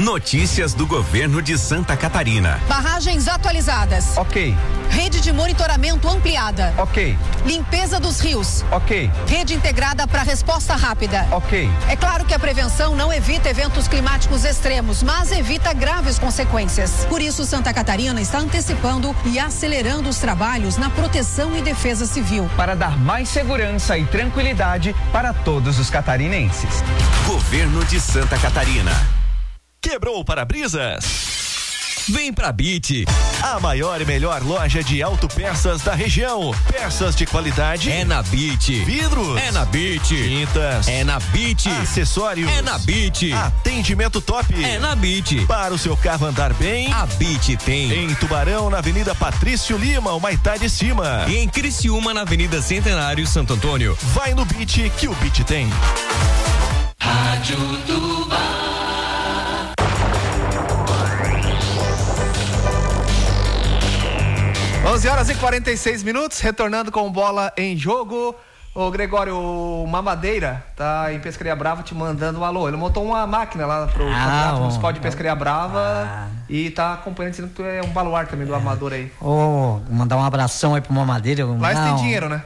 Notícias do governo de Santa Catarina. Barragens atualizadas. Ok. Rede de monitoramento ampliada. Ok. Limpeza dos rios. Ok. Rede integrada para resposta rápida. Ok. É claro que a prevenção não evita eventos climáticos extremos, mas evita graves consequências. Por isso, Santa Catarina está antecipando e acelerando os trabalhos na proteção e defesa civil. Para dar mais segurança e tranquilidade para todos os catarinenses. Governo de Santa Catarina. Quebrou o para-brisas? Vem pra BIT, a maior e melhor loja de autopeças da região. Peças de qualidade é na BIT. Vidros é na BIT. Tintas é na BIT. Acessórios é na BIT. Atendimento top é na BIT. Para o seu carro andar bem, a BIT tem. Em Tubarão, na Avenida Patrício Lima, o Maitá de Cima. E em Criciúma, na Avenida Centenário, Santo Antônio. Vai no BIT que o BIT tem. Rádio Tubarão. 11h46, retornando com bola em jogo. Ô Gregório, o Mamadeira tá em Pescaria Brava te mandando um alô. Ele montou uma máquina lá pro campeonato municipal de Pescaria Brava e tá acompanhando, dizendo que tu é um baluarte também do Amador aí. Mandar um abração aí pro Mamadeira. Lá eles têm dinheiro, né?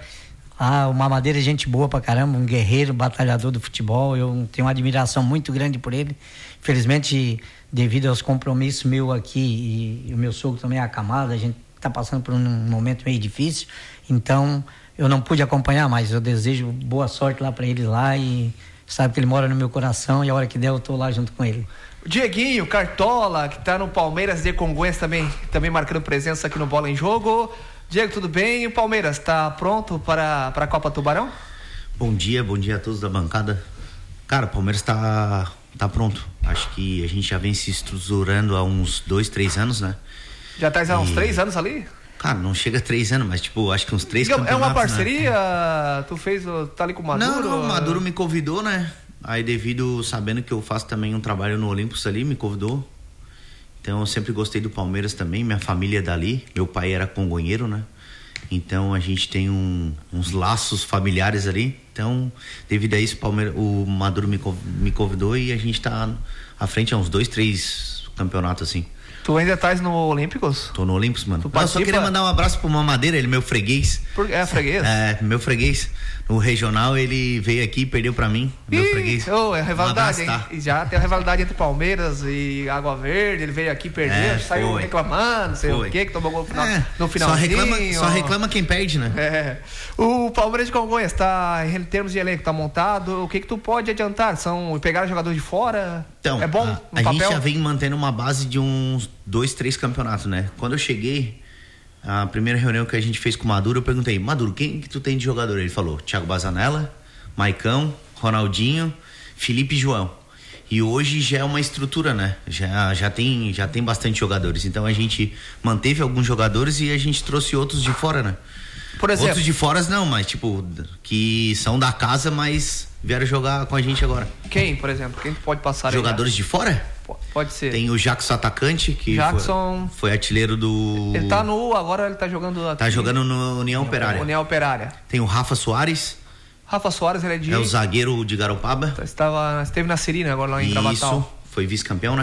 O Mamadeira é gente boa pra caramba, um guerreiro, batalhador do futebol. Eu tenho uma admiração muito grande por ele. Infelizmente, devido aos compromissos meus aqui e o meu sogro também é acamado, a gente está passando por um momento meio difícil, então eu não pude acompanhar, mas eu desejo boa sorte lá para ele lá e sabe que ele mora no meu coração e a hora que der eu tô lá junto com ele. O Dieguinho, Cartola, que tá no Palmeiras de Congonhas também marcando presença aqui no Bola em Jogo. Diego, tudo bem? E o Palmeiras tá pronto para a Copa Tubarão? Bom dia a todos da bancada. Cara, o Palmeiras tá pronto. Acho que a gente já vem se estruturando há uns 2-3 anos, né? Já tá há uns 3 anos ali? Cara, não chega a 3 anos, mas tipo, acho que uns 3 campeonatos. É uma parceria? Né? Tu tá ali com o Maduro? Não, o Maduro me convidou, né? Aí sabendo que eu faço também um trabalho no Olympus ali, me convidou. Então eu sempre gostei do Palmeiras também, minha família é dali, meu pai era congonheiro, né? Então a gente tem uns laços familiares ali. Então, devido a isso, o Maduro me convidou e a gente tá à frente há uns 2-3 campeonatos assim. Tu ainda estás no Olímpicos? Tô no Olímpicos, mano. Eu só queria mandar um abraço pro Mamadeira, ele é meu freguês. É freguês? É, meu freguês. No regional ele veio aqui e perdeu pra mim. Meu freguês. É rivalidade, hein? E já tem a rivalidade entre Palmeiras e Água Verde, ele veio aqui, perdeu, saiu reclamando, não sei o que tomou gol no finalzinho. Só reclama quem perde, né? O Palmeiras de Congonhas tá, em termos de elenco, tá montado. O que tu pode adiantar? Pegar jogadores de fora? Então, é bom a gente já vem mantendo uma base de uns 2-3 campeonatos, né? Quando eu cheguei, a primeira reunião que a gente fez com o Maduro, eu perguntei: Maduro, quem que tu tem de jogador? Ele falou: Thiago Bazanella, Maicão, Ronaldinho, Felipe e João. E hoje já é uma estrutura, né? Já tem bastante jogadores. Então a gente manteve alguns jogadores e a gente trouxe outros de fora, né? Por exemplo? Outros de fora não, mas tipo, que são da casa, mas vieram jogar com a gente agora. Quem, por exemplo? Quem tu pode passar? Jogadores de fora? Pode ser. Tem o Jackson atacante, que foi artilheiro do... Ele tá agora ele tá jogando aqui. Tá jogando no União Operária. União Operária. Tem o Rafa Soares. Rafa Soares, ele é o zagueiro de Garopaba. Esteve na Serina agora lá em Gravatal. Isso, foi vice-campeão, né?